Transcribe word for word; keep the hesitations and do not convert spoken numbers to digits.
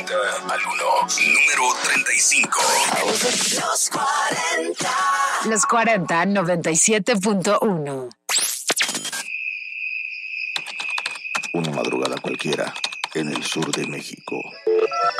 cuarenta al uno. Número treinta y cinco. Los cuarenta. Los cuarenta, noventa y siete punto uno. Una madrugada cualquiera en el sur de México.